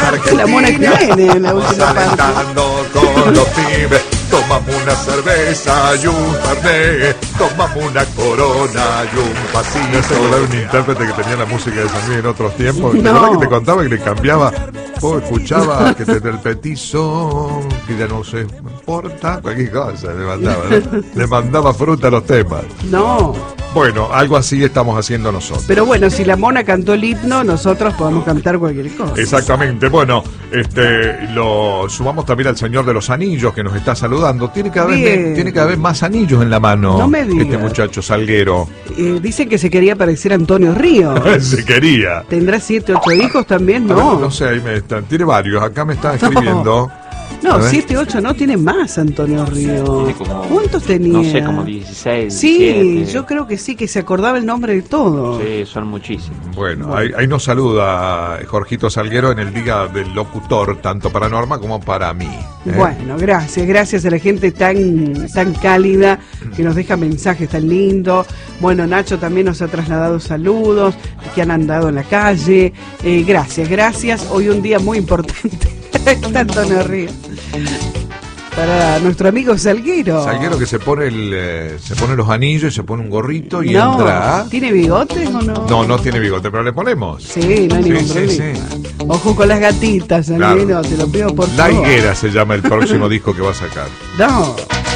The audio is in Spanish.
La Mona tiene en la última parte. Alentando con los pibes, tomamos una cerveza y un fernet, tomamos una corona y un pasito. ¿No se acordaba un intérprete que tenía la música de San Miguel en otros tiempos? No. ¿Te acordás que te contaba que le cambiaba? Vos escuchaba que te del petizo, que ya no se importa, cualquier cosa le mandaba, ¿no? Le mandaba fruta a los temas. No. Bueno, algo así estamos haciendo nosotros. Pero bueno, si la Mona cantó el himno, nosotros podemos cantar cualquier cosa. Exactamente, bueno, lo sumamos también al Señor de los Anillos que nos está saludando. Tiene que haber más anillos en la mano. No me digas. Este muchacho Salguero. Dicen que se quería parecer a Antonio Ríos. Se quería. ¿Tendrá 7, 8 hijos también? A ver, No. no sé, ahí me están. Tiene varios, acá me están escribiendo. A No, ver. 7, 8 no, tiene más Antonio Ríos. Tiene como, ¿Cuántos tenía? No sé, como 16, Sí, 17. yo creo que sí, que se acordaba el nombre de todo. Sí, son muchísimos. Bueno, ahí nos saluda Jorgito Salguero en el Día del Locutor, tanto para Norma como para mí. Bueno, gracias a la gente tan cálida que nos deja mensajes tan lindos. Bueno, Nacho también nos ha trasladado saludos que han andado en la calle. Gracias. Hoy un día muy importante. Está Antonio Ríos. Para nuestro amigo Salguero. Salguero que se pone los anillos y se pone un gorrito y No, entra. ¿tiene bigotes o no? No tiene bigote, pero le ponemos. Sí, no hay ningún problema. Ojo con las gatitas, Salguero, Claro. te lo pido por La favor. Higuera se llama el próximo disco que va a sacar. No.